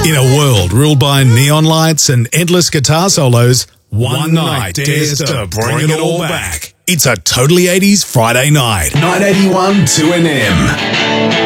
In a world ruled by neon lights and endless guitar solos, one night dares to bring it all back. It's a Totally 80s Friday night. 981 2NM.